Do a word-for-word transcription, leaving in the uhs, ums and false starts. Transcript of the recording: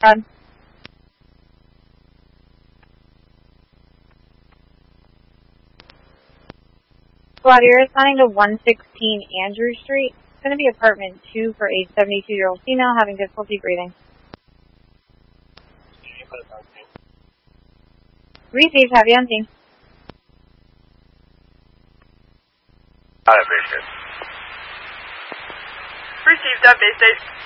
Um, Squad, you're assigned to one sixteen Andrew Street. It's going to be apartment two for a seventy-two-year-old female having difficulty breathing. Received. Have you on scene? Got it, very good. Received at Bay State.